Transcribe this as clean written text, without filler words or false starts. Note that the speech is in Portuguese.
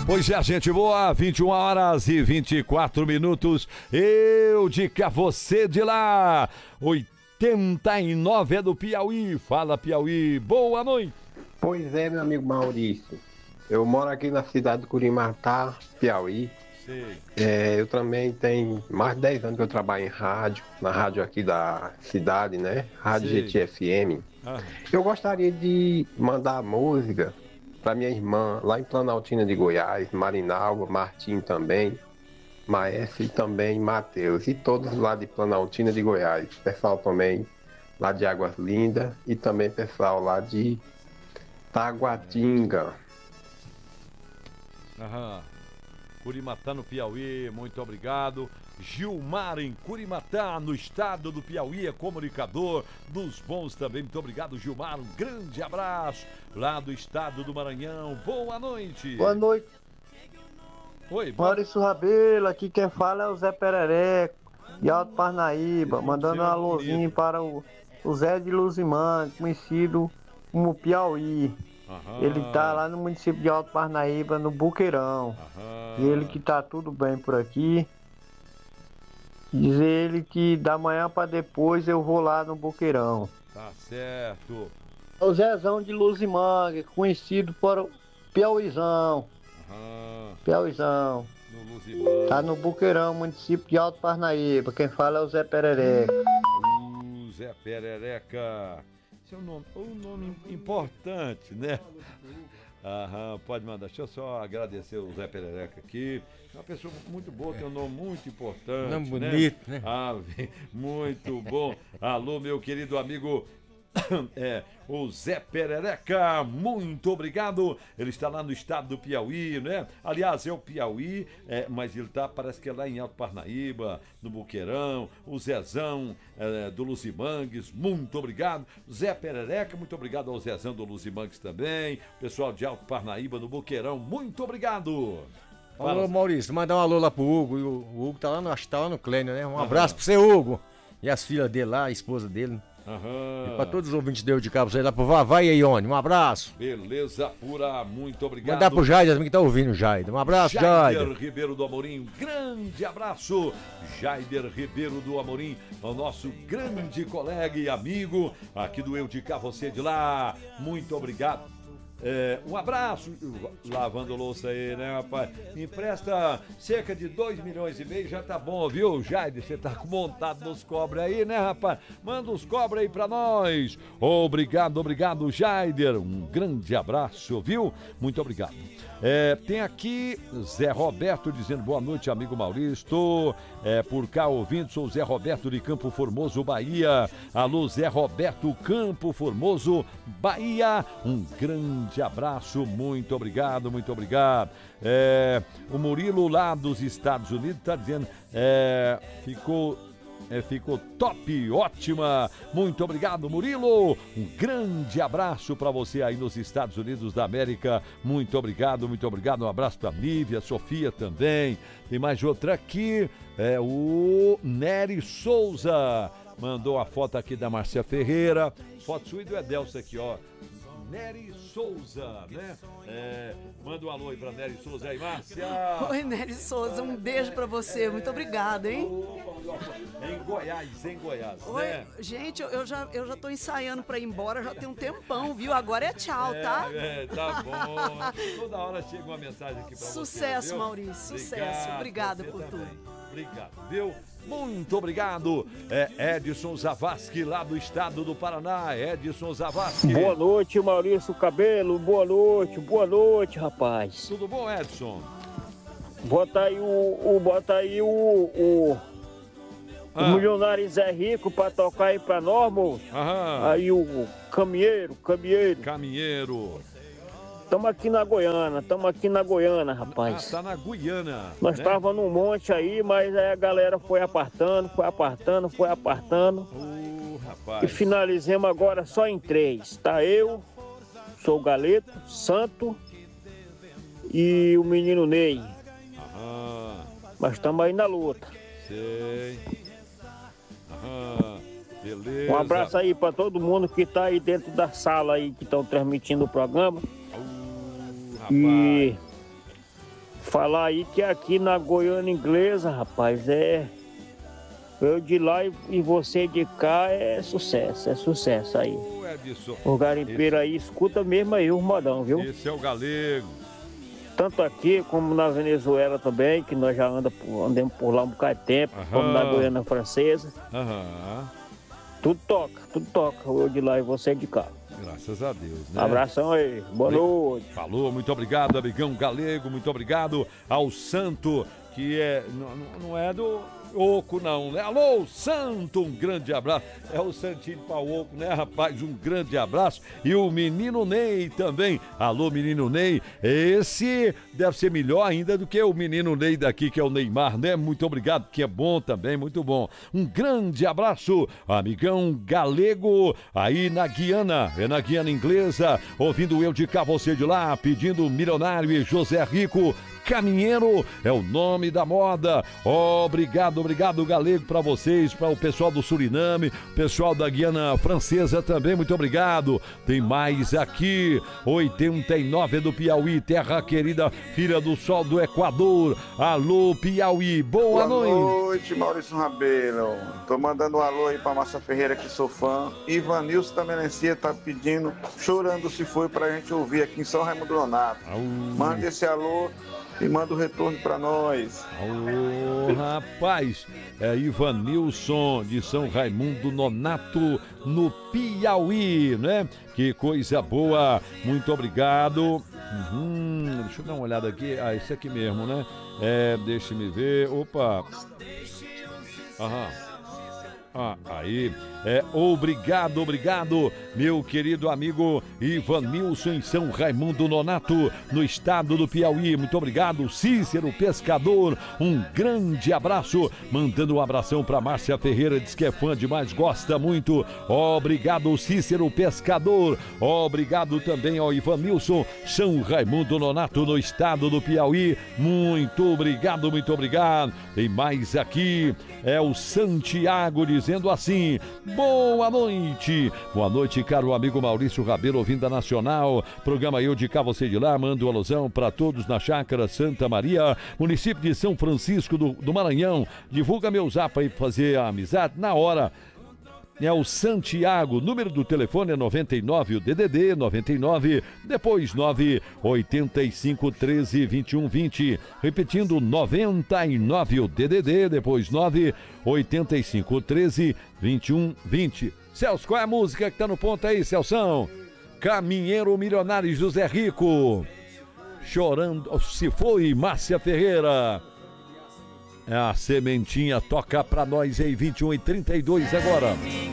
Pois é, gente boa, 21 horas e 24 minutos. Eu de cá, você de lá. 89 é do Piauí. Fala, Piauí. Boa noite. Pois é, meu amigo Maurício. Eu moro aqui na cidade de Curimatá, Piauí. Eu também tenho mais de 10 anos que eu trabalho em rádio, na rádio aqui da cidade, né? Rádio GTFM. Eu gostaria de mandar música para minha irmã lá em Planaltina de Goiás, Marinalva, Martim também, Maestro e também Matheus, e todos lá de Planaltina de Goiás. Pessoal também lá de Águas Lindas e também pessoal lá de Taguatinga. Curimatá no Piauí, muito obrigado. Gilmar em Curimatá, no estado do Piauí, é comunicador dos bons também. Muito obrigado, Gilmar. Um grande abraço lá do estado do Maranhão. Boa noite. Boa noite. Oi, Maurício Rabelo, aqui quem fala é o Zé Perereco, de Alto Parnaíba, mandando um alôzinho para o Zé de Luzimã, conhecido como Piauí. Ele tá lá no município de Alto Parnaíba, no Buqueirão. E ele que tá tudo bem por aqui. Diz ele que da manhã pra depois eu vou lá no Buqueirão. Tá certo. É o Zezão de Luzimanga, conhecido por Piauizão. Piauizão. No Luzimanga. Tá no Buqueirão, município de Alto Parnaíba. Quem fala é o Zé Perereca. O Zé Perereca. Esse é um nome importante, né? Pode mandar. Deixa eu só agradecer o Zé Perereca aqui. É uma pessoa muito boa, tem um nome muito importante. Nome bonito, né? Muito bom. Alô, meu querido amigo. O Zé Perereca, muito obrigado. Ele está lá no estado do Piauí, né? Aliás, é o Piauí, mas ele tá, parece que é lá em Alto Parnaíba, no Buqueirão. O Zezão do Luzimangues, muito obrigado. Zé Perereca, muito obrigado ao Zezão do Luzimangues também. Pessoal de Alto Parnaíba, no Buqueirão, muito obrigado. Alô, Maurício, mandar um alô lá pro Hugo. O Hugo tá lá no Clênio, né? Um abraço pro você, Hugo. E as filhas dele lá, a esposa dele. E pra todos os ouvintes de Cabo, você lá pro Vavai e Ione, um abraço. Beleza pura, muito obrigado. Mandar pro Jair também que tá ouvindo o Jair. Um abraço, Jair. Jaider Ribeiro do Amorim, um grande abraço. Jaider Ribeiro do Amorim, o nosso grande colega e amigo aqui do Eu de Cá, você de lá. Muito obrigado. Um abraço, lavando louça aí, né, rapaz? Me empresta cerca de 2,5 milhões, já tá bom, viu, Jair? Você tá montado nos cobres aí, né, rapaz? Manda os cobres aí pra nós. Obrigado, Jaider. Um grande abraço, viu? Muito obrigado. Tem aqui Zé Roberto dizendo boa noite, amigo Maurício. Estou por cá ouvindo, sou o Zé Roberto de Campo Formoso, Bahia. Alô, Zé Roberto, Campo Formoso, Bahia. Um grande abraço, muito obrigado. O Murilo lá dos Estados Unidos está dizendo, ficou top, ótima. Muito obrigado, Murilo. Um grande abraço para você aí nos Estados Unidos da América. Muito obrigado. Um abraço para Nívia, Sofia também. Tem mais outra aqui, o Nery Souza. Mandou a foto aqui da Márcia Ferreira. Foto sua e do Edelso aqui, ó. Nery Souza, né? Manda um alô aí pra Nery Souza aí, Márcia. Oi, Nery Souza, um beijo pra você, muito obrigada, hein? Em Goiás, Oi, né? gente, eu já tô ensaiando pra ir embora, já tem um tempão, viu? Agora é tchau, tá? Tá bom. Toda hora chega uma mensagem aqui pra você. Sucesso, Maurício, sucesso. Obrigada por tudo. Obrigado, viu? Muito obrigado. Edson Zavascki, lá do estado do Paraná. Edson Zavascki. Boa noite, Maurício Cabelo. Boa noite, rapaz. Tudo bom, Edson? Bota aí o milionário Zé Rico pra tocar aí pra nós, moço. Aí o caminheiro. Estamos aqui na Goiânia, rapaz. Tá na Guiana. Nós tava num monte aí, mas aí a galera foi apartando. Rapaz. E finalizemos agora só em 3. Tá eu, sou o Galeto, Santo e o menino Ney. Mas estamos aí na luta. Sei. Beleza. Um abraço aí pra todo mundo que tá aí dentro da sala aí, que estão transmitindo o programa. Rapaz. Falar aí que aqui na Goiânia Inglesa, rapaz, eu de lá e você de cá é sucesso aí. O garimpeiro aí escuta mesmo aí o modão, viu? Esse é o galego. Tanto aqui como na Venezuela também, que nós já andamos por lá um bocado de tempo, como na Goiânia Francesa. Tudo toca, eu de lá e você de cá. Graças a Deus, né? Abração aí, boa noite. Falou, muito obrigado, amigão galego, muito obrigado ao Santo, que não é do Oco não, né? Alô, Santo, um grande abraço. É o Santinho para o Oco, né, rapaz? Um grande abraço. E o menino Ney também. Alô, menino Ney. Esse deve ser melhor ainda do que o menino Ney daqui, que é o Neymar, né? Muito obrigado, que é bom também, muito bom. Um grande abraço, amigão galego, aí na Guiana, na Guiana Inglesa, ouvindo eu de cá, você de lá, pedindo Milionário e José Rico. Caminheiro é o nome da moda. Obrigado galego, para vocês, para o pessoal do Suriname, pessoal da Guiana Francesa também, muito obrigado. Tem mais aqui, 89 do Piauí, terra querida, filha do sol do Equador. Alô, Piauí, boa noite. Boa noite, Maurício Rabelo. Tô mandando um alô aí pra Márcia Ferreira, que sou fã. Ivanilson da Melancia tá pedindo, chorando se foi, pra gente ouvir aqui em São Raimundo Nonato. Manda esse alô e manda o retorno pra nós. Ô, rapaz, é Ivanilson de São Raimundo Nonato, no Piauí, né? Que coisa boa, muito obrigado. Deixa eu dar uma olhada aqui. Esse aqui mesmo, né? Deixa-me ver. Opa. Aí, obrigado, meu querido amigo Ivanilson em São Raimundo Nonato, no estado do Piauí, muito obrigado, Cícero Pescador, um grande abraço, mandando um abração pra Márcia Ferreira, diz que é fã demais, gosta muito, obrigado Cícero Pescador, obrigado também ao Ivanilson, São Raimundo Nonato, no estado do Piauí, muito obrigado, tem mais aqui, é o Santiago dizendo assim, boa noite, caro amigo Maurício Rabelo, ouvindo a Nacional, programa Eu de Cá, você de lá, mando uma alusão para todos na Chácara Santa Maria, município de São Francisco do Maranhão, divulga meu zap aí pra fazer a amizade na hora. É o Santiago, número do telefone é 99, o DDD 99, depois 985 13 21 20, repetindo 99, o DDD, depois 985 13 21 20. Celso, qual é a música que tá no ponto aí, Celção? Caminheiro Milionário José Rico, chorando, se foi, Márcia Ferreira. A sementinha toca pra nós aí, 21h32 agora.